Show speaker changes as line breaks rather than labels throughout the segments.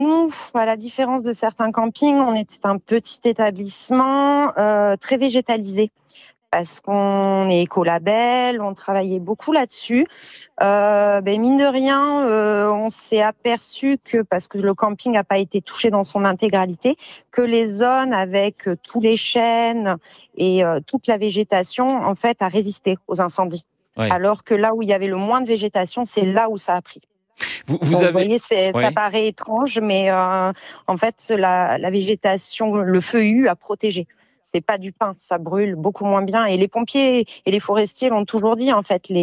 Nous, à la différence de certains campings, on était un petit établissement très végétalisé parce qu'on est écolabel, on travaillait beaucoup là-dessus. Mine de rien, on s'est aperçu que, parce que le camping n'a pas été touché dans son intégralité, que les zones avec tous les chênes et toute la végétation, en fait, a résisté aux incendies.
Ouais.
Alors que là où il y avait le moins de végétation, c'est là où ça a pris.
Vous
Donc,
avez...
vous voyez, ça
Ouais.
paraît étrange, mais en fait, la végétation, le feuillu a protégé. C'est pas du pin, ça brûle beaucoup moins bien. Et les pompiers et les forestiers l'ont toujours dit, en fait,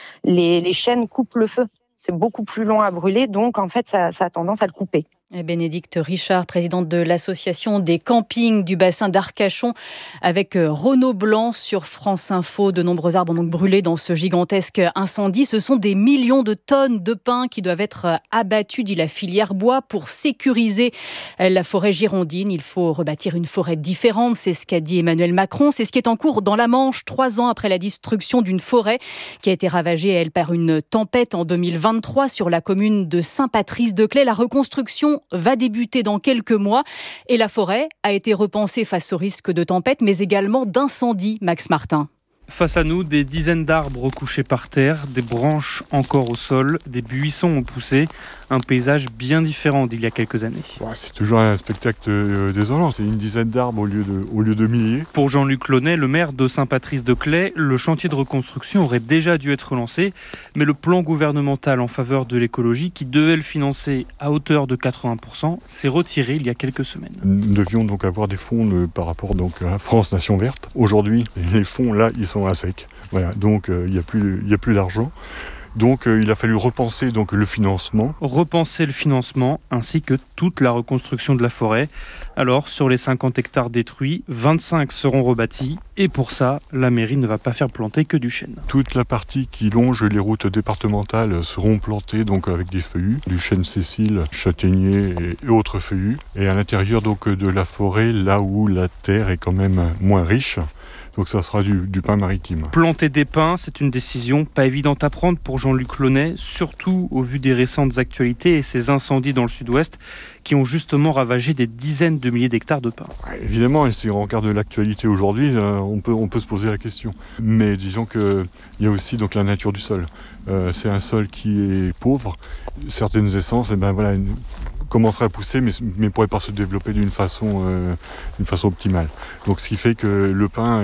les chênes coupent le feu. C'est beaucoup plus long à brûler, donc en fait, ça a tendance à le couper.
Et Bénédicte Richard, présidente de l'association des campings du bassin d'Arcachon, avec Renaud Blanc sur France Info. De nombreux arbres ont donc brûlé dans ce gigantesque incendie. Ce sont des millions de tonnes de pins qui doivent être abattus, dit la filière bois, pour sécuriser la forêt girondine. Il faut rebâtir une forêt différente, c'est ce qu'a dit Emmanuel Macron. C'est ce qui est en cours dans la Manche, 3 ans après la destruction d'une forêt qui a été ravagée, elle, par une tempête en 2023 sur la commune de Saint-Patrice-de-Claye. La reconstruction va débuter dans quelques mois et la forêt a été repensée face au risque de tempête mais également d'incendie, Max Martin.
Face à nous, des dizaines d'arbres couchés par terre, des branches encore au sol, des buissons ont poussé. Un paysage bien différent d'il y a quelques années.
C'est toujours un spectacle désolant, c'est une dizaine d'arbres au lieu de milliers.
Pour Jean-Luc Launay, le maire de Saint-Patrice-de-Claye, le chantier de reconstruction aurait déjà dû être lancé, mais le plan gouvernemental en faveur de l'écologie, qui devait le financer à hauteur de 80%, s'est retiré il y a quelques semaines.
Nous devions donc avoir des fonds par rapport à France Nation Verte. Aujourd'hui, les fonds là, ils sont à sec. Voilà, donc il n'y a plus d'argent. Donc il a fallu repenser le financement.
Repenser le financement ainsi que toute la reconstruction de la forêt. Alors sur les 50 hectares détruits, 25 seront rebâtis et pour ça, la mairie ne va pas faire planter que du chêne.
Toute la partie qui longe les routes départementales seront plantées avec des feuillus, du chêne Cécile, châtaignier et autres feuillus. Et à l'intérieur de la forêt, là où la terre est quand même moins riche, donc ça sera du pin maritime.
Planter des pins, c'est une décision pas évidente à prendre pour Jean-Luc Launay, surtout au vu des récentes actualités et ces incendies dans le sud-ouest qui ont justement ravagé des dizaines de milliers d'hectares de pins.
Évidemment, et si on regarde l'actualité aujourd'hui, on peut se poser la question. Mais disons qu'il y a aussi la nature du sol. C'est un sol qui est pauvre. Certaines essences, commencerait à pousser, mais ne pourrait pas se développer d'une façon optimale. Donc ce qui fait que le pin,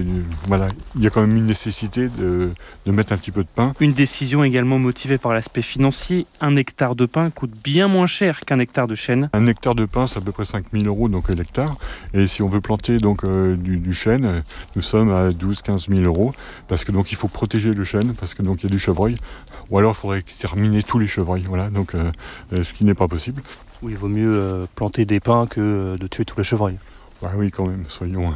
il y a quand même une nécessité de mettre un petit peu de pin.
Une décision également motivée par l'aspect financier. 1 hectare de pin coûte bien moins cher qu'un hectare de chêne.
1 hectare de pin, c'est à peu près 5 000 € l'hectare. Et si on veut planter du chêne, nous sommes à 12-15 000 €. Parce que il faut protéger le chêne, parce que il y a du chevreuil. Ou alors il faudrait exterminer tous les chevreuils. Voilà, ce qui n'est pas possible.
Oui, il vaut mieux planter des pins que de tuer tous les chevreuils.
Oui, quand même,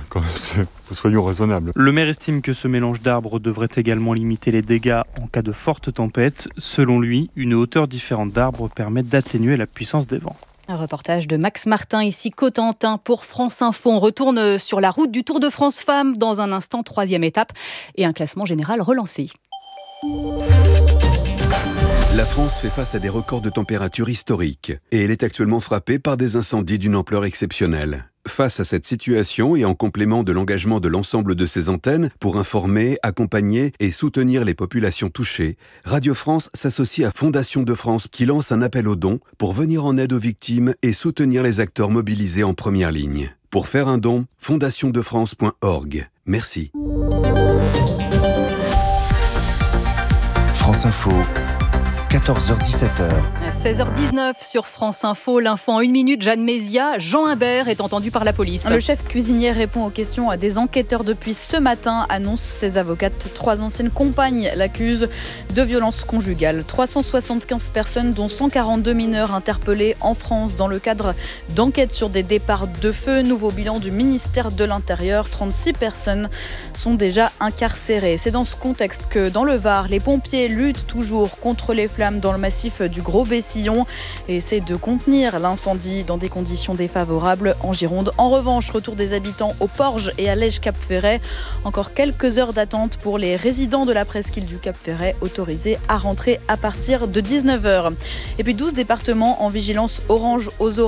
soyons raisonnables.
Le maire estime que ce mélange d'arbres devrait également limiter les dégâts en cas de forte tempête. Selon lui, une hauteur différente d'arbres permet d'atténuer la puissance des vents.
Un reportage de Max Martin, ici Cotentin pour France Info. On retourne sur la route du Tour de France Femmes dans un instant, 3e étape et un classement général relancé.
La France fait face à des records de température historiques et elle est actuellement frappée par des incendies d'une ampleur exceptionnelle. Face à cette situation et en complément de l'engagement de l'ensemble de ses antennes pour informer, accompagner et soutenir les populations touchées, Radio France s'associe à Fondation de France qui lance un appel aux dons pour venir en aide aux victimes et soutenir les acteurs mobilisés en première ligne. Pour faire un don, fondationdefrance.org. Merci.
France Info. 14h-17h.
16h19 sur France Info, l'info en 1 minute, Jeanne Mézia. Jean Imbert est entendu par la police.
Le chef cuisinier répond aux questions à des enquêteurs depuis ce matin, annonce ses avocates. 3 anciennes compagnes l'accusent de violences conjugales. 375 personnes, dont 142 mineurs interpellés en France dans le cadre d'enquêtes sur des départs de feu. Nouveau bilan du ministère de l'Intérieur, 36 personnes sont déjà incarcérées. C'est dans ce contexte que dans le Var, les pompiers luttent toujours contre les feux flammes dans le massif du Gros-Bessillon et essaie de contenir l'incendie dans des conditions défavorables en Gironde. En revanche, retour des habitants au Porge et à Lège-Cap-Ferret. Encore quelques heures d'attente pour les résidents de la presqu'île du Cap-Ferret, autorisés à rentrer à partir de 19h. Et puis 12 départements en vigilance orange aux